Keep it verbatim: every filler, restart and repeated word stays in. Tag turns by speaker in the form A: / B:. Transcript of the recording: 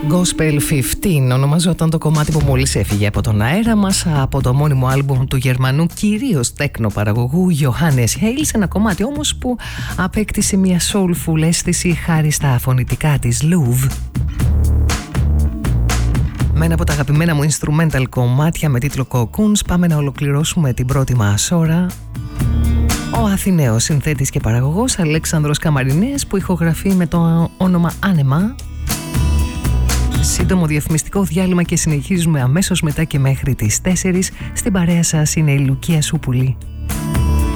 A: Gospel πενήντα ονομαζόταν το κομμάτι που μόλις έφυγε από τον αέρα μας, από το μόνιμο άλμπουμ του Γερμανού κυρίως τέκνο παραγωγού Johannes Hales, ένα κομμάτι όμως που απέκτησε μια soulful αίσθηση χάρη στα φωνητικά της Louvre. Με ένα από τα αγαπημένα μου instrumental κομμάτια με τίτλο Cocoons πάμε να ολοκληρώσουμε την πρώτη μας ώρα. Ο Αθηναίος συνθέτης και παραγωγός Αλέξανδρος Καμαρινές, που ηχογραφεί με το όνομα Άνεμα. Σύντομο διαφημιστικό διάλειμμα και συνεχίζουμε αμέσως μετά και μέχρι τις τέσσερις. Στην παρέα σας είναι η Λουκία Σούπουλη.